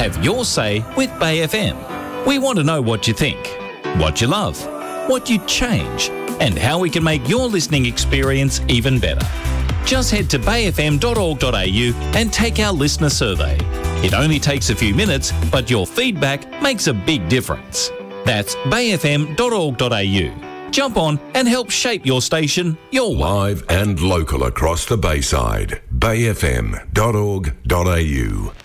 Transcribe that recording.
Have your say with Bay FM. We want to know what you think, what you love, what you'd change, and how we can make your listening experience even better. Just head to bayfm.org.au and take our listener survey. It only takes a few minutes, but your feedback makes a big difference. That's bayfm.org.au. Jump on and help shape your station your way. Live and local across the Bayside. bayfm.org.au